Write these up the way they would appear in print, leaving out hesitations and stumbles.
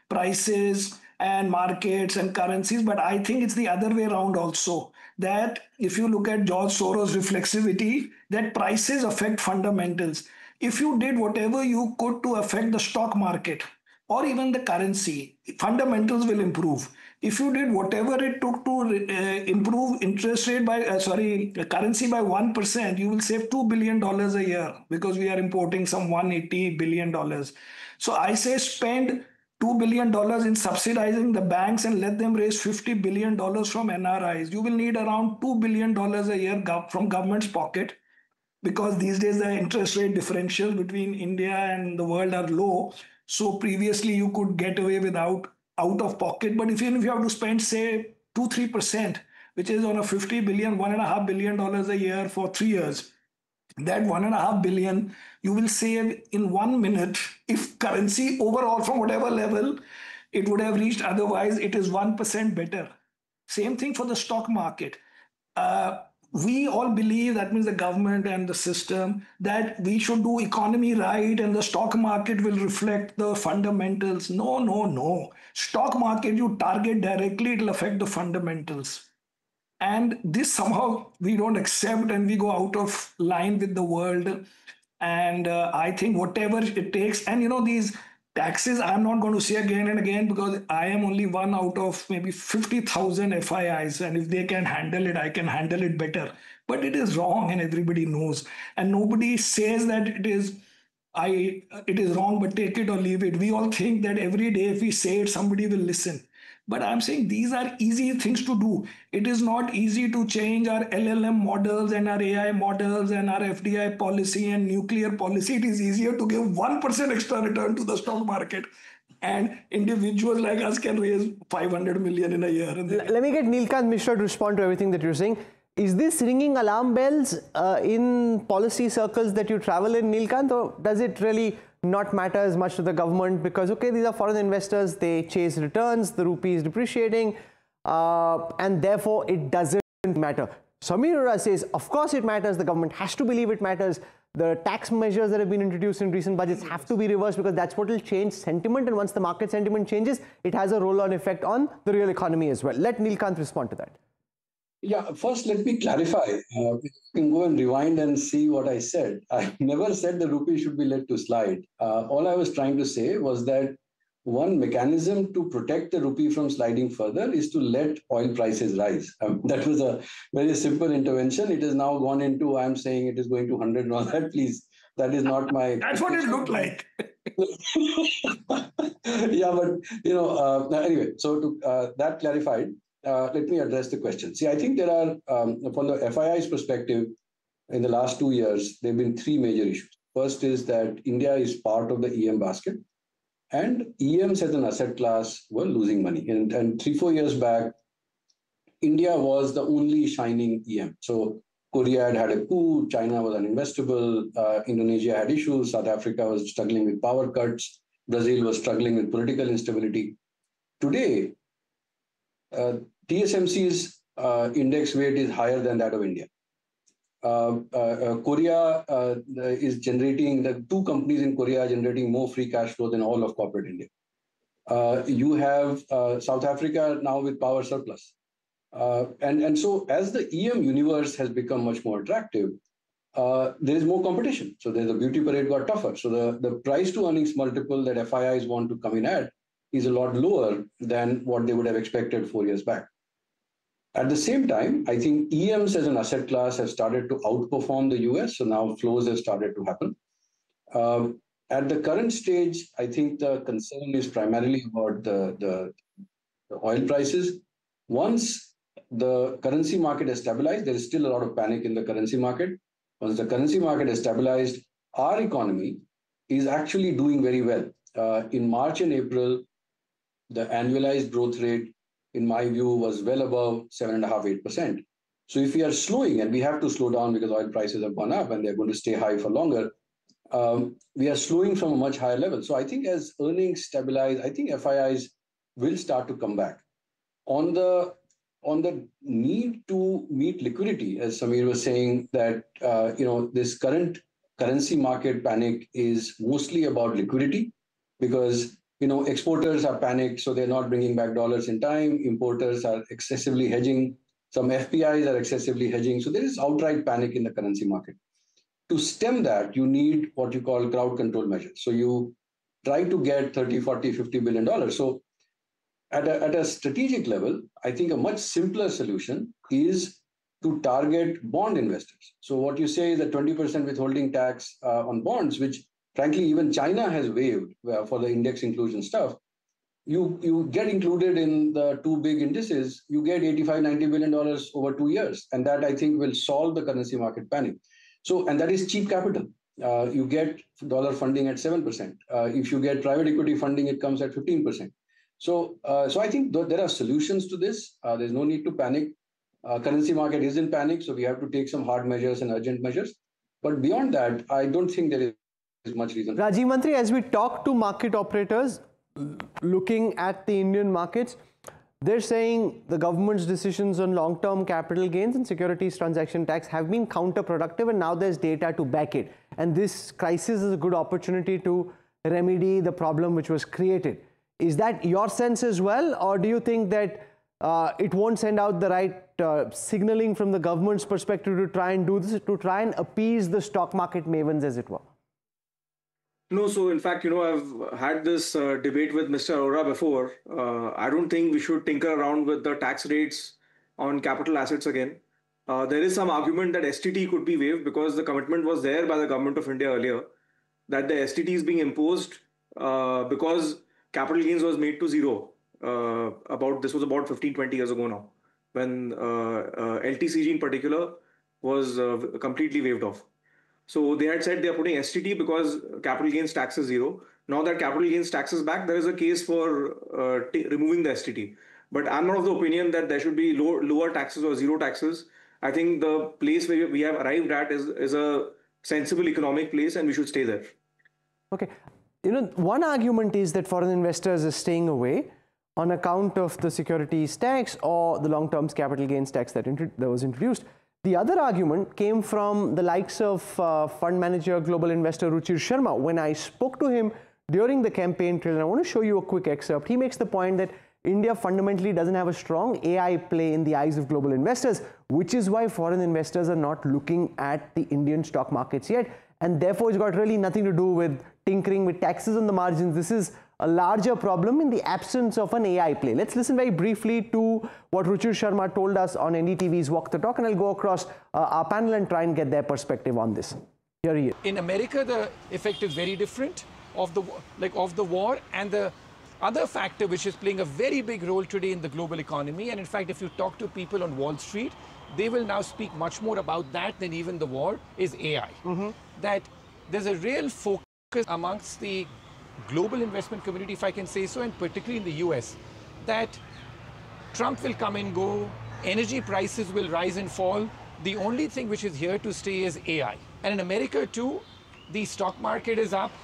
prices and markets and currencies, but I think it's the other way around also. That if you look at George Soros' reflexivity, that prices affect fundamentals. If you did whatever you could to affect the stock market or even the currency, fundamentals will improve. If you did whatever it took to improve interest rate by, currency by 1%, you will save $2 billion a year because we are importing some $180 billion. So I say spend $2 billion in subsidizing the banks and let them raise $50 billion from NRIs. You will need around $2 billion a year from government's pocket because these days the interest rate differential between India and the world are low. So previously you could get away without out of pocket. But even if you have to spend say 2-3%, which is on a 50 billion, $1.5 billion a year for 3 years, that 1.5 billion you will save in 1 minute if currency overall from whatever level it would have reached otherwise it is 1% better. Same thing for the stock market. uh, we all believe, that means the government and the system, that we should do economy right and the stock market will reflect the fundamentals. No, no, no. Stock market you target directly, it'll affect the fundamentals. And this somehow we don't accept and we go out of line with the world. And I think whatever it takes, and these taxes, I'm not going to say again and again because I am only one out of maybe 50,000 FIIs. And if they can handle it, I can handle it better. But it is wrong and everybody knows. And nobody says that it is wrong, but take it or leave it. We all think that every day if we say it, somebody will listen. But I'm saying these are easy things to do. It is not easy to change our LLM models and our AI models and our FDI policy and nuclear policy. It is easier to give 1% extra return to the stock market. And individuals like us can raise 500 million in a year. Let me get Neelkant Mishra to respond to everything that you're saying. Is this ringing alarm bells in policy circles that you travel in, Neelkant, or does it really not matter as much to the government because, okay, these are foreign investors, they chase returns, the rupee is depreciating, and therefore it doesn't matter? Sameer Arora says, of course it matters, the government has to believe it matters. The tax measures that have been introduced in recent budgets have to be reversed because that's what will change sentiment, and once the market sentiment changes, it has a roll-on effect on the real economy as well. Let Neelkant respond to that. Yeah, first let me clarify. You can go and rewind and see what I said. I never said the rupee should be let to slide. All I was trying to say was that one mechanism to protect the rupee from sliding further is to let oil prices rise. That was a very simple intervention. It has now gone into, I'm saying it is going to 100 and all that. Please, that is not my... That's what it looked like. Yeah, but, anyway, so to that clarified, let me address the question. See, I think there are, from the FII's perspective, in the last 2 years, there have been three major issues. First is that India is part of the EM basket, and EMs as an asset class were losing money. And 3-4 years back, India was the only shining EM. So Korea had a coup, China was uninvestable, Indonesia had issues, South Africa was struggling with power cuts, Brazil was struggling with political instability. Today, TSMC's index weight is higher than that of India. Korea is generating, the two companies in Korea are generating more free cash flow than all of corporate India. You have South Africa now with power surplus. And so as the EM universe has become much more attractive, there is more competition. So the beauty parade got tougher. So the price to earnings multiple that FIIs want to come in at is a lot lower than what they would have expected 4 years back. At the same time, I think EMs as an asset class have started to outperform the US, so now flows have started to happen. At the current stage, I think the concern is primarily about the oil prices. Once the currency market has stabilized, there is still a lot of panic in the currency market. Once the currency market has stabilized, our economy is actually doing very well. In March and April, the annualized growth rate, in my view, was well above 7.5-8%. So if we are slowing, and we have to slow down because oil prices have gone up and they're going to stay high for longer, we are slowing from a much higher level. So I think as earnings stabilize, I think FIIs will start to come back. On the need to meet liquidity, as Sameer was saying, that this current currency market panic is mostly about liquidity, because exporters are panicked, so they're not bringing back dollars in time. Importers are excessively hedging. Some FPIs are excessively hedging. So there is outright panic in the currency market. To stem that, you need what you call crowd control measures. So you try to get 30, 40, $50 billion. So at a strategic level, I think a much simpler solution is to target bond investors. So what you say is that 20% withholding tax on bonds, which frankly even China has waived for the index inclusion stuff. You get included in the two big indices, you get $85, $90 billion over 2 years. And that I think will solve the currency market panic. So, and that is cheap capital. You get dollar funding at 7%. If you get private equity funding, it comes at 15%. So I think there are solutions to this. There's no need to panic. Currency market is in panic, so we have to take some hard measures and urgent measures. But beyond that, I don't think there is much reason. Rajiv Mantri, as we talk to market operators looking at the Indian markets, they're saying the government's decisions on long-term capital gains and securities transaction tax have been counterproductive, and now there's data to back it. And this crisis is a good opportunity to remedy the problem which was created. Is that your sense as well, or do you think that it won't send out the right signaling from the government's perspective to try and do this, to try and appease the stock market mavens, as it were? No, so in fact, I've had this debate with Mr. Arora before. I don't think we should tinker around with the tax rates on capital assets again. There is some argument that STT could be waived because the commitment was there by the government of India earlier that the STT is being imposed because capital gains was made to zero. This was about 15, 20 years ago now, when LTCG in particular was completely waived off. So they had said they are putting STT because capital gains tax is zero. Now that capital gains tax is back, there is a case for removing the STT. But I'm not of the opinion that there should be lower taxes or zero taxes. I think the place where we have arrived at is a sensible economic place, and we should stay there. Okay. One argument is that foreign investors are staying away on account of the securities tax or the long-term capital gains tax that was introduced. The other argument came from the likes of fund manager, global investor Ruchir Sharma. When I spoke to him during the campaign trail, and I want to show you a quick excerpt, he makes the point that India fundamentally doesn't have a strong AI play in the eyes of global investors, which is why foreign investors are not looking at the Indian stock markets yet. And therefore, it's got really nothing to do with tinkering with taxes on the margins. This is a larger problem in the absence of an AI play. Let's listen very briefly to what Ruchir Sharma told us on NDTV's Walk the Talk, and I'll go across our panel and try and get their perspective on this. Here he is. In America, the effect is very different of the war, and the other factor which is playing a very big role today in the global economy, and in fact, if you talk to people on Wall Street, they will now speak much more about that than even the war, is AI. That there's a real focus amongst the global investment community, if I can say so, and particularly in the US, that Trump will come and go, energy prices will rise and fall. The only thing which is here to stay is AI. And in America too, the stock market is up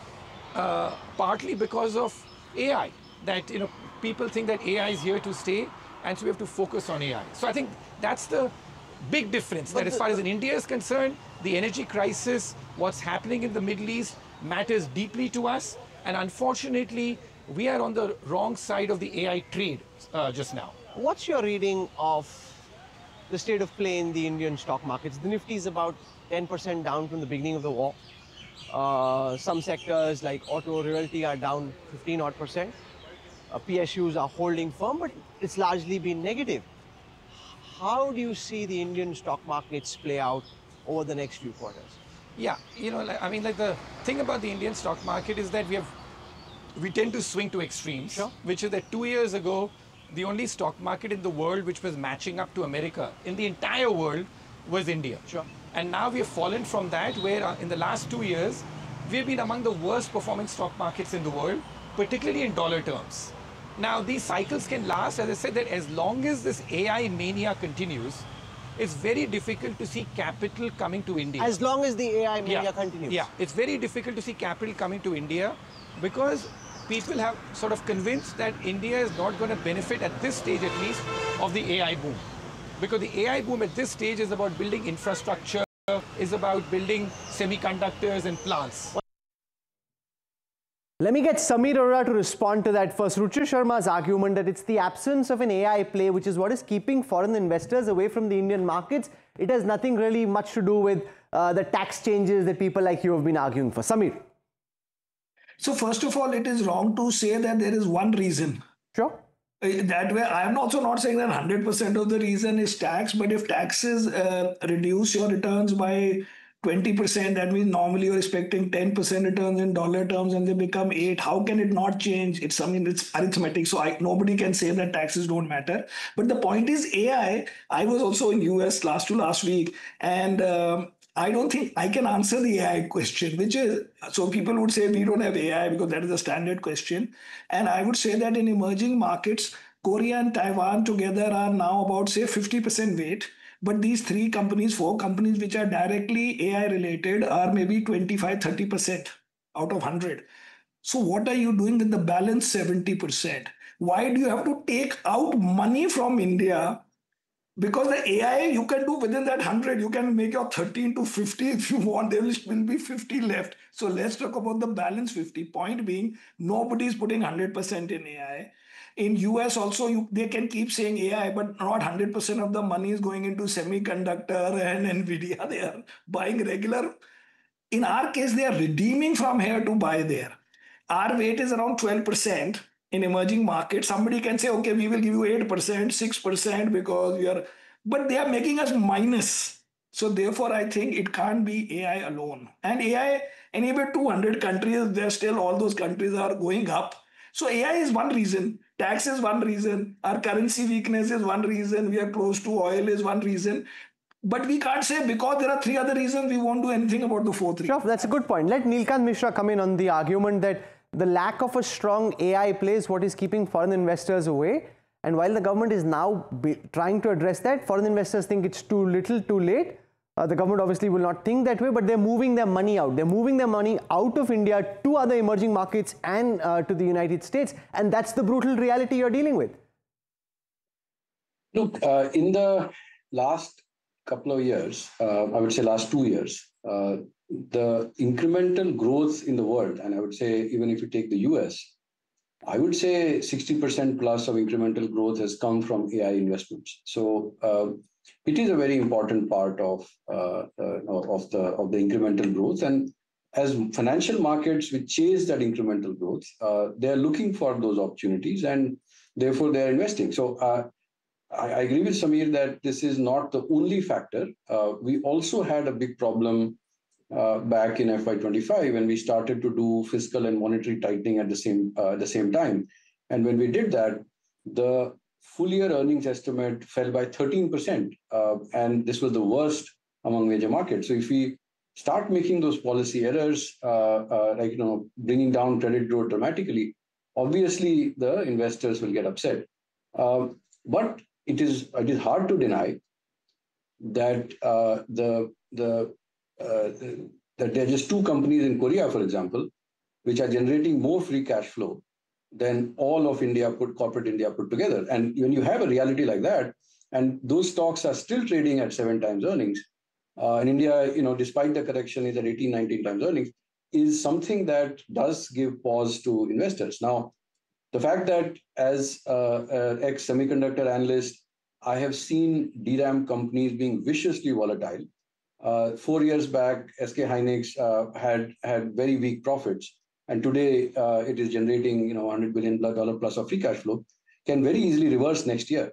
partly because of AI. That people think that AI is here to stay, and so we have to focus on AI. So I think that's the big difference, that as far as in India is concerned, the energy crisis, what's happening in the Middle East matters deeply to us. And unfortunately, we are on the wrong side of the AI trade just now. What's your reading of the state of play in the Indian stock markets? The Nifty is about 10% down from the beginning of the war. Some sectors like auto, realty are down 15-odd%. PSUs are holding firm, but it's largely been negative. How do you see the Indian stock markets play out over the next few quarters? Yeah, the thing about the Indian stock market is that we tend to swing to extremes, sure, which is that 2 years ago, the only stock market in the world which was matching up to America in the entire world was India. Sure. And now we have fallen from that, where in the last 2 years, we've been among the worst performing stock markets in the world, particularly in dollar terms. Now, these cycles can last, as I said, that as long as this AI mania continues, it's very difficult to see capital coming to India. As long as the AI mania continues? Yeah, it's very difficult to see capital coming to India because people have sort of convinced that India is not going to benefit at this stage, at least, of the AI boom. Because the AI boom at this stage is about building infrastructure, is about building semiconductors and plants. Let me get Samir Arora to respond to that first. Ruchir Sharma's argument that it's the absence of an AI play which is what is keeping foreign investors away from the Indian markets. It has nothing really much to do with the tax changes that people like you have been arguing for. Samir. So first of all, it is wrong to say that there is one reason. Sure. That way, I'm also not saying that 100% of the reason is tax, but if taxes reduce your returns by 20%, that means normally you're expecting 10% returns in dollar terms and they become 8. How can it not change? It's something it's arithmetic. So nobody can say that taxes don't matter. But the point is AI. I was also in US last week, and I don't think I can answer the AI question, which is, so people would say we don't have AI because that is a standard question. And I would say that in emerging markets, Korea and Taiwan together are now about, say, 50% weight. But these 4 companies which are directly AI related are maybe 25-30% out of 100. So what are you doing with the balance 70%? Why do you have to take out money from India? Because the AI you can do within that 100, you can make your 13 to 50 if you want. There will be 50 left. So let's talk about the balance 50. Point being, nobody is putting 100% in AI. In US also, they can keep saying AI, but not 100% of the money is going into semiconductor and NVIDIA. They are buying regular. In our case, they are redeeming from here to buy there. Our weight is around 12%. In emerging markets, somebody can say, okay, we will give you 8%, 6% because we are, but they are making us minus. So therefore, I think it can't be AI alone. And AI, anyway, 200 countries, there still all those countries are going up. So AI is one reason. Tax is one reason. Our currency weakness is one reason. We are close to oil is one reason. But we can't say because there are 3 other reasons we won't do anything about the 4th reason. Sure, that's a good point. Let Neelkant Mishra come in on the argument that the lack of a strong AI play is what is keeping foreign investors away. And while the government is now trying to address that, foreign investors think it's too little, too late. The government obviously will not think that way, but they're moving their money out. They're moving their money out of India to other emerging markets and to the United States. And that's the brutal reality you're dealing with. Look, in the last couple of years, I would say last 2 years, the incremental growth in the world, and I would say even if you take the US, I would say 60% plus of incremental growth has come from AI investments. So it is a very important part of the incremental growth. And as financial markets which chase that incremental growth, they are looking for those opportunities and therefore they are investing. So I agree with Samir that this is not the only factor. We also had a big problem back in FY25 when we started to do fiscal and monetary tightening at the same time. And when we did that, the full year earnings estimate fell by 13%. And this was the worst among major markets. So if we start making those policy errors, bringing down credit growth dramatically, obviously the investors will get upset. But it is hard to deny that that there are just 2 companies in Korea, for example, which are generating more free cash flow than all of corporate India put together. And when you have a reality like that, and those stocks are still trading at 7 times earnings, in India, despite the correction is at 18, 19 times earnings, is something that does give pause to investors. Now, the fact that as an ex-semiconductor analyst, I have seen DRAM companies being viciously volatile. 4 years back, SK Hynix had very weak profits, and today it is generating $100 billion plus of free cash flow. Can very easily reverse next year.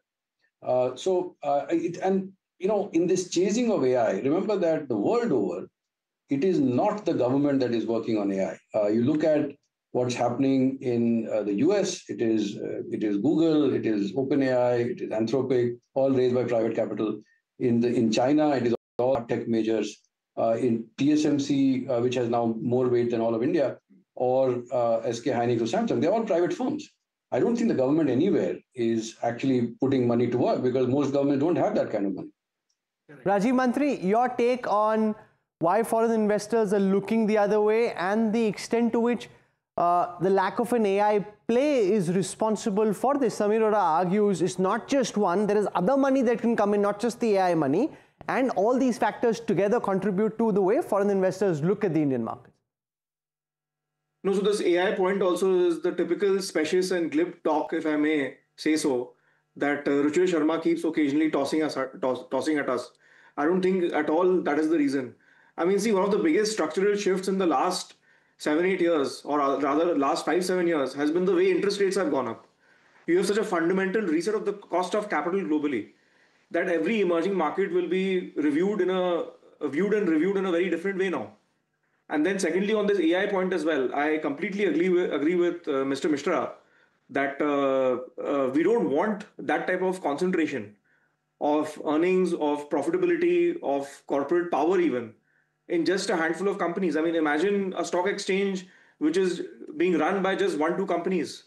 In this chasing of AI, remember that the world over, it is not the government that is working on AI. You look at what's happening in the US. It is Google, it is OpenAI, it is Anthropic, all raised by private capital. In China, it is all tech majors. In TSMC, which has now more weight than all of India, or SK Hynix or Samsung, they're all private firms. I don't think the government anywhere is actually putting money to work because most governments don't have that kind of money. Rajiv Mantri, your take on why foreign investors are looking the other way and the extent to which the lack of an AI play is responsible for this. Samir Arora argues it's not just one, there is other money that can come in, not just the AI money, and all these factors together contribute to the way foreign investors look at the Indian market. No, so this AI point also is the typical specious and glib talk, if I may say so, that Ruchir Sharma keeps occasionally tossing at us. I don't think at all that is the reason. I mean, see, one of the biggest structural shifts in the last 7, 8 years, or rather last 5, 7 years, has been the way interest rates have gone up. You have such a fundamental reset of the cost of capital globally that every emerging market will be viewed and reviewed in a very different way now. And then secondly, on this AI point as well, I completely agree with Mr. Mishra that we don't want that type of concentration of earnings, of profitability, of corporate power even in just a handful of companies. I mean, imagine a stock exchange which is being run by just 1, 2 companies.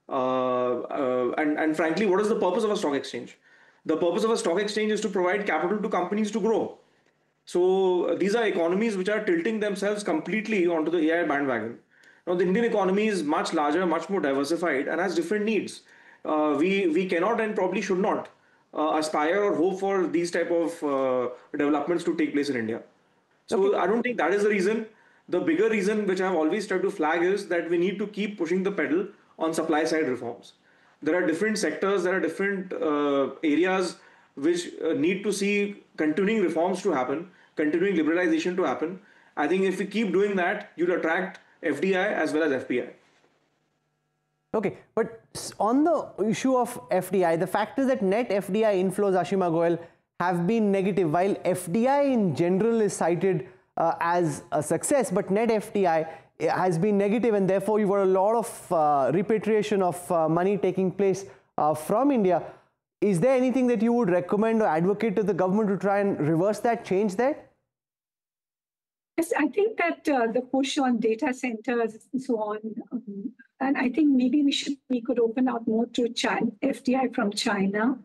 And frankly, what is the purpose of a stock exchange? The purpose of a stock exchange is to provide capital to companies to grow. So these are economies which are tilting themselves completely onto the AI bandwagon. Now the Indian economy is much larger, much more diversified, and has different needs. We cannot and probably should not aspire or hope for these type of developments to take place in India. So I don't think that is the reason. The bigger reason, which I've always tried to flag, is that we need to keep pushing the pedal on supply side reforms. There are different sectors, there are different areas which need to see continuing reforms to happen, continuing liberalization to happen. I think if we keep doing that, you'll attract FDI as well as FPI. Okay, but on the issue of FDI, the fact is that net FDI inflows, Ashima Goel, have been negative, while FDI in general is cited as a success, but net FDI has been negative, and therefore you've got a lot of repatriation of money taking place from India. Is there anything that you would recommend or advocate to the government to try and reverse that, change that? Yes, I think that the push on data centers and so on, and I think maybe we could open up more to China, FDI from China.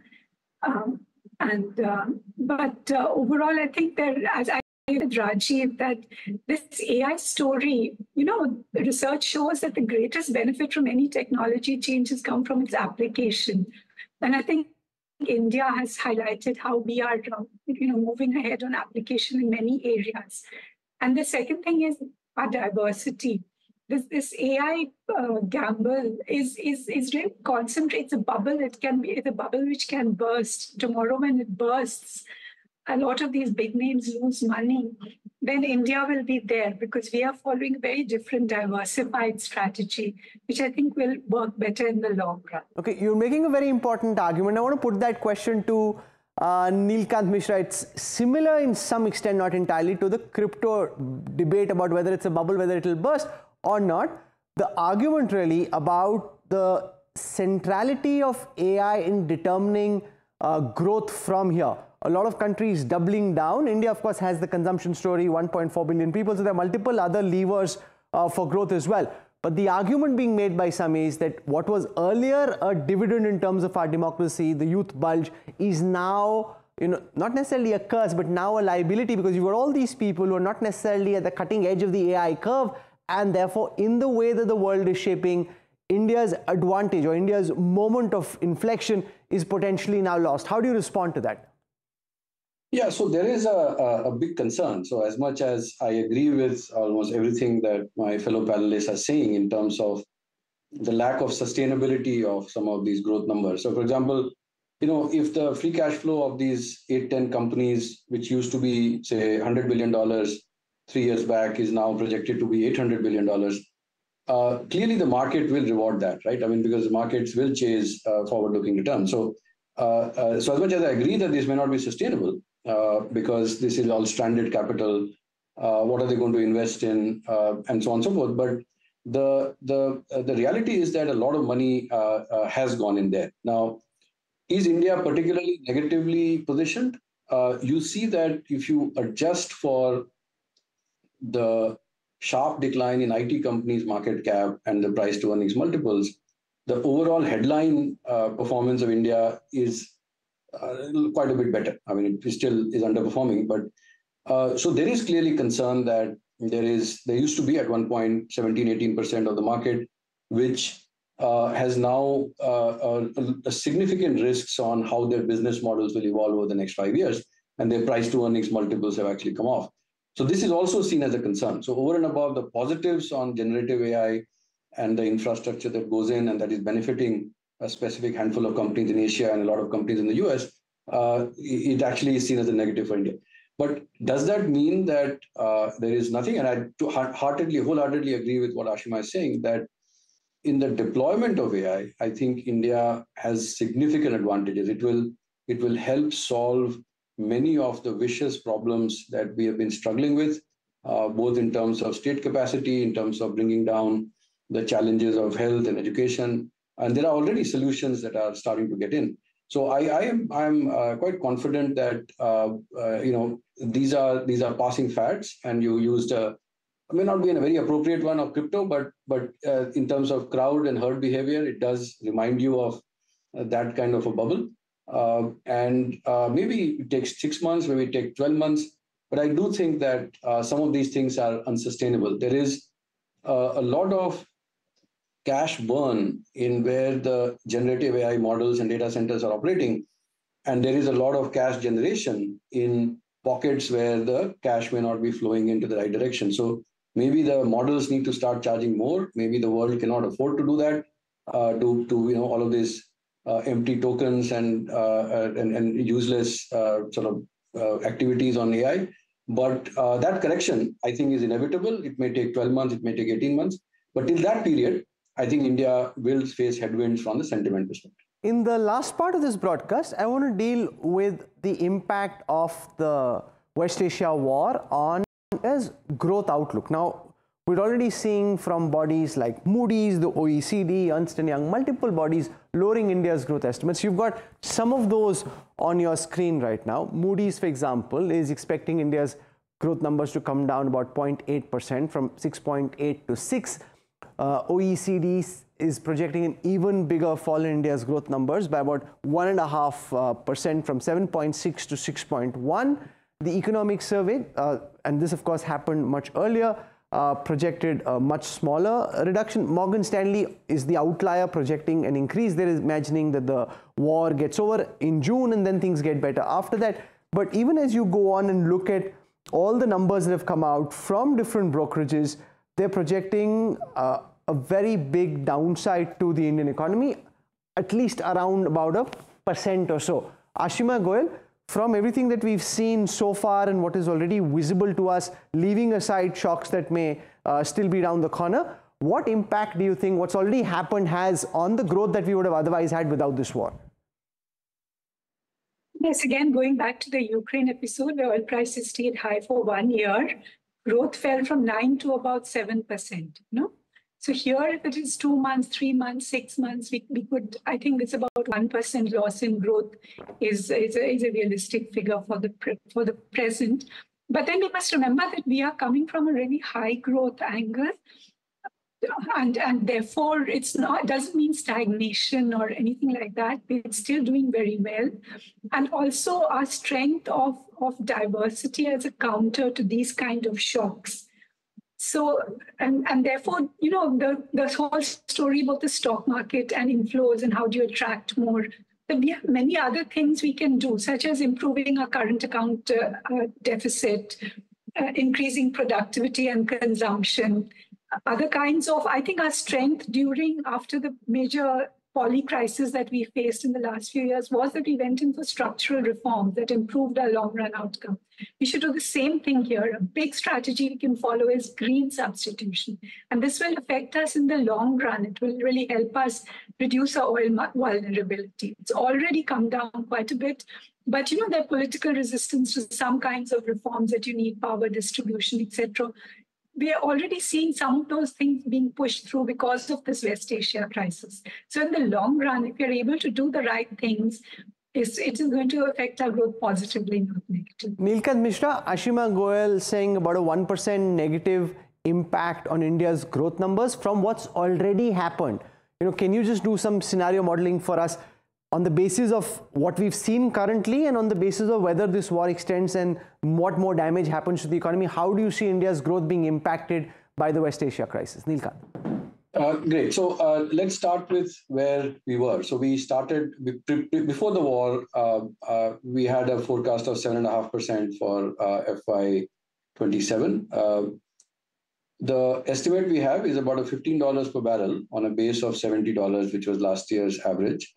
But overall, I think that, as I said, Rajiv, that this AI story, research shows that the greatest benefit from any technology changes come from its application. And I think India has highlighted how we are, moving ahead on application in many areas. And the second thing is our diversity. This AI gamble is really concentrates a bubble. It can be the bubble which can burst. Tomorrow when it bursts, a lot of these big names lose money. Then India will be there because we are following a very different diversified strategy, which I think will work better in the long run. Okay, you're making a very important argument. I want to put that question to Neelkant Mishra. It's similar in some extent, not entirely, to the crypto debate about whether it's a bubble, whether it will burst or not. The argument really about the centrality of AI in determining growth from here. A lot of countries doubling down. India, of course, has the consumption story, 1.4 billion people. So there are multiple other levers for growth as well. But the argument being made by some is that what was earlier a dividend in terms of our democracy, the youth bulge, is now, not necessarily a curse, but now a liability, because you've got all these people who are not necessarily at the cutting edge of the AI curve, and therefore, in the way that the world is shaping, India's advantage or India's moment of inflection is potentially now lost. How do you respond to that? Yeah, so there is a big concern. So as much as I agree with almost everything that my fellow panelists are saying in terms of the lack of sustainability of some of these growth numbers. So for example, if the free cash flow of these 8-10 companies, which used to be, say, $100 billion 3 years back, is now projected to be $800 billion, clearly the market will reward that, right? I mean, because the markets will chase forward-looking returns. So as much as I agree that this may not be sustainable, because this is all stranded capital, what are they going to invest in, and so on and so forth. But the reality is that a lot of money has gone in there. Now, is India particularly negatively positioned? You see that if you adjust for the sharp decline in IT companies' market cap and the price to earnings multiples, the overall headline performance of India is quite a bit better. I mean, it still is underperforming, but so there is clearly concern that there used to be at one point 17-18% of the market, which has now a significant risks on how their business models will evolve over the next 5 years, and their price to earnings multiples have actually come off. So this is also seen as a concern. So over and above the positives on generative AI and the infrastructure that goes in and that is benefiting a specific handful of companies in Asia and a lot of companies in the US, it actually is seen as a negative for India. But does that mean that there is nothing? And I wholeheartedly agree with what Ashima is saying, that in the deployment of AI, I think India has significant advantages. It will help solve many of the vicious problems that we have been struggling with, both in terms of state capacity, in terms of bringing down the challenges of health and education. And there are already solutions that are starting to get in. So I'm quite confident that these are passing fads, and you used may not be a very appropriate one of crypto, but in terms of crowd and herd behavior, it does remind you of that kind of a bubble. And maybe it takes 6 months, maybe it takes 12 months, but I do think that some of these things are unsustainable. There is a lot of cash burn in where the generative AI models and data centers are operating, and there is a lot of cash generation in pockets where the cash may not be flowing into the right direction. So maybe the models need to start charging more. Maybe the world cannot afford to do that, all of these empty tokens and useless sort of activities on AI. But that correction, I think, is inevitable. It may take 12 months, it may take 18 months. But till that period, I think India will face headwinds from the sentiment perspective. In the last part of this broadcast, I want to deal with the impact of the West Asia war on India's growth outlook. Now, we're already seeing from bodies like Moody's, the OECD, Ernst & Young, multiple bodies lowering India's growth estimates. You've got some of those on your screen right now. Moody's, for example, is expecting India's growth numbers to come down about 0.8% from 6.8 to 6. OECD is projecting an even bigger fall in India's growth numbers by about 1.5% from 7.6 to 6.1. The economic survey, and this of course happened much earlier, projected a much smaller reduction. Morgan Stanley is the outlier, projecting an increase. They're imagining that the war gets over in June and then things get better after that. But even as you go on and look at all the numbers that have come out from different brokerages, they're projecting a very big downside to the Indian economy, at least around about 1% or so. Ashima Goyal, from everything that we've seen so far and what is already visible to us, leaving aside shocks that may still be around the corner, what impact do you think what's already happened has on the growth that we would have otherwise had without this war? Yes, again, going back to the Ukraine episode, where oil prices stayed high for 1 year, growth fell from 9 to about 7%. So here, if it is 2 months, 3 months, 6 months, we could, I think it's about 1% loss in growth is a realistic figure for the present. But then we must remember that we are coming from a really high growth angle. And therefore, doesn't mean stagnation or anything like that. It's still doing very well. And also our strength of diversity as a counter to these kind of shocks. So, and therefore, the whole story about the stock market and inflows and how do you attract more, but we have many other things we can do, such as improving our current account deficit, increasing productivity and consumption, other kinds of, I think our strength after the major poly crisis that we faced in the last few years was that we went in for structural reforms that improved our long run outcome. We should do the same thing here. A big strategy we can follow is green substitution. And this will affect us in the long run. It will really help us reduce our oil vulnerability. It's already come down quite a bit. But there are political resistance to some kinds of reforms that you need, power distribution, etc. We are already seeing some of those things being pushed through because of this West Asia crisis. So in the long run, if you're able to do the right things, it is going to affect our growth positively, not negatively. Nilkant Mishra, Ashima Goyal saying about a 1% negative impact on India's growth numbers from what's already happened. Can you just do some scenario modeling for us on the basis of what we've seen currently and on the basis of whether this war extends and what more damage happens to the economy? How do you see India's growth being impacted by the West Asia crisis? Nilkant. Great. So let's start with where we were. So we started, before the war, we had a forecast of 7.5% for 27. The estimate we have is about a $15 per barrel on a base of $70, which was last year's average.